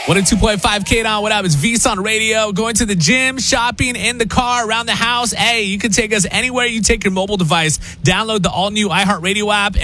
102.5 K-Don, what up? It's VSON Radio. Going to the gym, shopping, in the car, around the house. Hey, you can take us anywhere you take your mobile device. Download the all-new iHeartRadio app